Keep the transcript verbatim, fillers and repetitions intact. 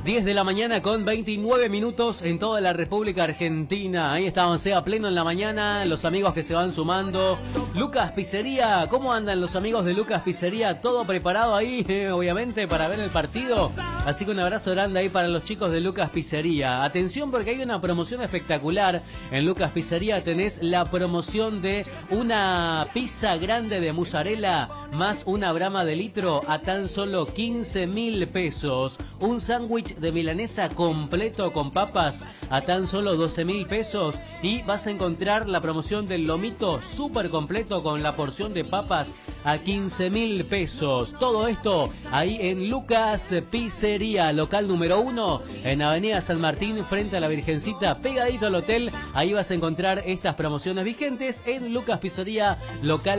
diez de la mañana con veintinueve minutos en toda la República Argentina. Ahí estaban, sea pleno en la mañana, los amigos que se van sumando. Lucas Pizzería, ¿cómo andan los amigos de Lucas Pizzería? Todo preparado ahí, eh, obviamente, para ver el partido. Así que un abrazo grande ahí para los chicos de Lucas Pizzería. Atención porque hay una promoción espectacular. En Lucas Pizzería tenés la promoción de una pizza grande de mozzarella más una brama de litro a tan solo quince mil pesos. Un sándwich de milanesa completo con papas a tan solo doce mil pesos. Y vas a encontrar la promoción del lomito súper completo con la porción de papas a quince mil pesos. Todo esto ahí en Lucas Pizzería, local número uno, en Avenida San Martín, frente a la Virgencita, pegadito al hotel. Ahí vas a encontrar estas promociones vigentes en Lucas Pizzería, local